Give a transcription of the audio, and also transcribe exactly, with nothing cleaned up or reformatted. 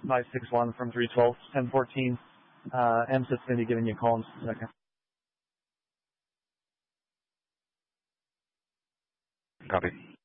five six one from three twelve, ten fourteen. Uh, M S I T's going to be giving you a call in just a second. Copy.